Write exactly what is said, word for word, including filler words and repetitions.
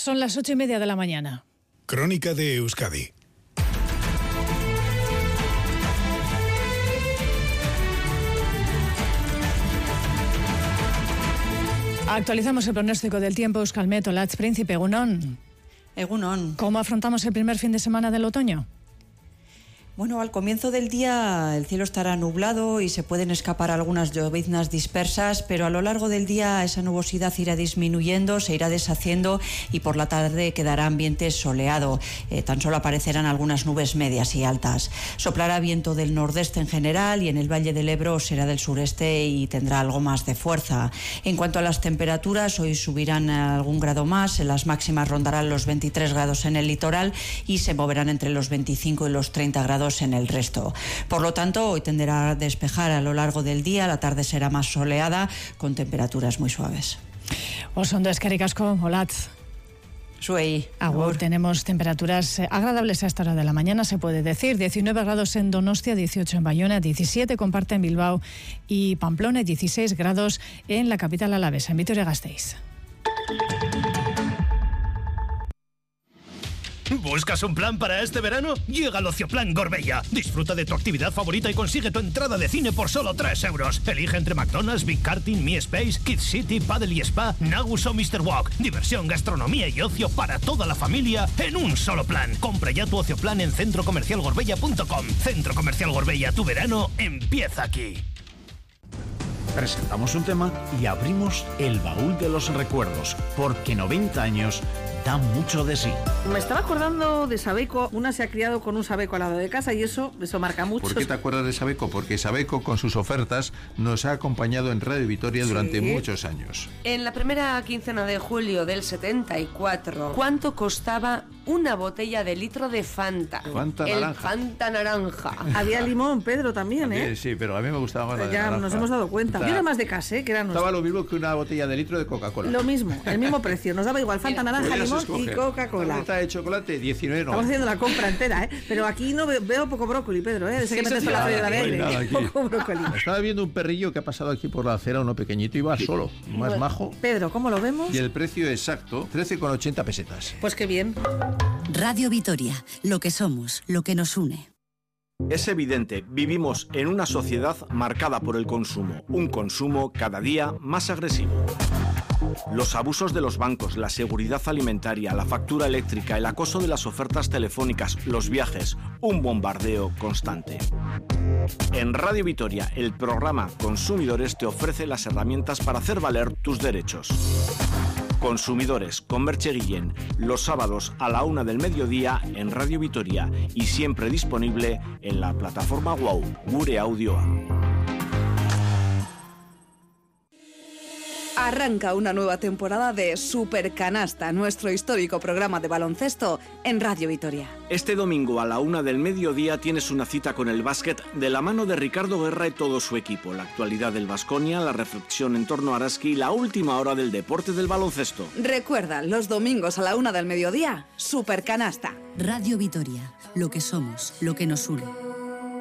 Son las ocho y media de la mañana. Crónica de Euskadi. Actualizamos el pronóstico del tiempo. Euskalmet, Olatz Príncipe, Egunon. Egunon. ¿Cómo afrontamos el primer fin de semana del otoño? Bueno, al comienzo del día el cielo estará nublado y se pueden escapar algunas lloviznas dispersas, pero a lo largo del día esa nubosidad irá disminuyendo, se irá deshaciendo y por la tarde quedará ambiente soleado. Eh, tan solo aparecerán algunas nubes medias y altas. Soplará viento del nordeste en general y en el Valle del Ebro será del sureste y tendrá algo más de fuerza. En cuanto a las temperaturas, hoy subirán algún grado más, las máximas rondarán los veintitrés grados en el litoral y se moverán entre los veinticinco y los treinta grados en el resto. Por lo tanto, hoy tenderá a despejar a lo largo del día, la tarde será más soleada con temperaturas muy suaves. Osondo eskerrik asko, Olatz. Suey. Agur. Tenemos temperaturas agradables a esta hora de la mañana, se puede decir. diecinueve grados en Donostia, dieciocho en Bayona, diecisiete comparte en Bilbao y Pamplona, dieciséis grados en la capital alavesa, en Vitoria-Gasteiz. ¿Buscas un plan para este verano? Llega al Ocioplan Gorbella. Disfruta de tu actividad favorita y consigue tu entrada de cine por solo tres euros. Elige entre McDonald's, Big Karting, Mi Space, Kids City, Paddle y Spa, Nagus o mister Walk. Diversión, gastronomía y ocio para toda la familia en un solo plan. Compra ya tu Ocioplan en centro comercial gorbella punto com. Centro Comercial Gorbella, tu verano empieza aquí. Presentamos un tema y abrimos el baúl de los recuerdos, porque noventa años da mucho de sí. Me estaba acordando de Sabeco. Una se ha criado con un Sabeco al lado de casa y eso, eso marca mucho. ¿Por qué te acuerdas de Sabeco? Porque Sabeco con sus ofertas nos ha acompañado en Radio Vitoria durante sí. muchos años. En la primera quincena de julio del setenta y cuatro, ¿cuánto costaba una botella de litro de Fanta? Fanta El naranja. Fanta naranja. Había limón, Pedro, también, también, ¿eh? Sí, pero a mí me gustaba más la de Ya naranja. nos hemos dado cuenta. Yo era más de casa, ¿eh? Que era Estaba lo mismo que una botella de litro de Coca-Cola. Lo mismo, el mismo precio. Nos daba igual Fanta naranja, limón y Coca-Cola. Tableta de chocolate, diecinueve Estamos haciendo la compra entera, ¿eh? Pero aquí no veo, veo poco brócoli, Pedro, ¿eh? Desde sí, que metes la freída verde. Poco brócoli. Estaba viendo un perrillo que ha pasado aquí por la acera, uno pequeñito, iba solo, más bueno, majo. Pedro, ¿cómo lo vemos? Y el precio exacto, trece con ochenta pesetas. Pues qué bien. Radio Vitoria, lo que somos, lo que nos une. Es evidente, vivimos en una sociedad marcada por el consumo, un consumo cada día más agresivo. Los abusos de los bancos, la seguridad alimentaria, la factura eléctrica, el acoso de las ofertas telefónicas, los viajes, un bombardeo constante. En Radio Vitoria, el programa Consumidores te ofrece las herramientas para hacer valer tus derechos. Consumidores con Merche Guillén, los sábados a la una del mediodía en Radio Vitoria y siempre disponible en la plataforma Wow, Gure Audioa. Arranca una nueva temporada de Supercanasta, nuestro histórico programa de baloncesto en Radio Vitoria. Este domingo a la una del mediodía tienes una cita con el básquet de la mano de Ricardo Guerra y todo su equipo. La actualidad del Baskonia, la reflexión en torno a Araski y la última hora del deporte del baloncesto. Recuerda, los domingos a la una del mediodía, Supercanasta. Radio Vitoria, lo que somos, lo que nos une.